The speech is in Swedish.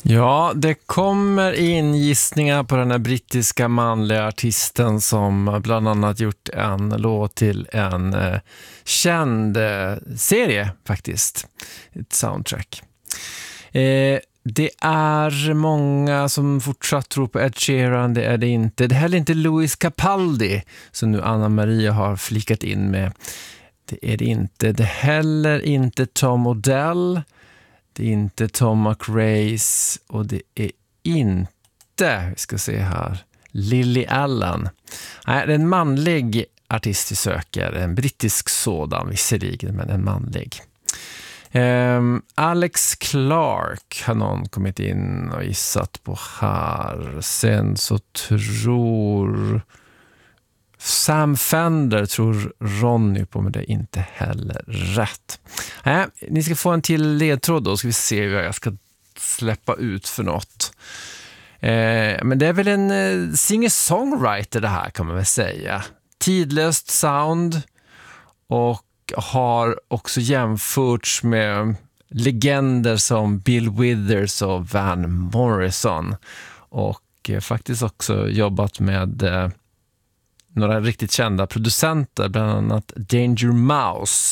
Ja, det kommer in gissningar på den här brittiska manliga artisten som bland annat gjort en låt till en känd serie faktiskt. Ett soundtrack. Det är många som fortsatt tror på Ed Sheeran, det är det inte. Det är heller inte Louis Capaldi som nu Anna Maria har flikat in med. Det är det inte. Det är heller inte Tom Odell. Det är inte Tom McRae och det är inte, vi ska se här, Lily Allen. Nej, det är en manlig artist vi söker, en brittisk sådan visserligen, men en manlig. Alex Clark har någon kommit in och gissat på här. Sen så tror Sam Fender tror Ronny på, men det är inte heller rätt. Ni ska få en till ledtråd då, ska vi se vad jag ska släppa ut för något. Men det är väl en singer-songwriter det här, kan man väl säga. Tidlöst sound och har också jämförts med legender som Bill Withers och Van Morrison. Och faktiskt också jobbat med några riktigt kända producenter, bland annat Danger Mouse.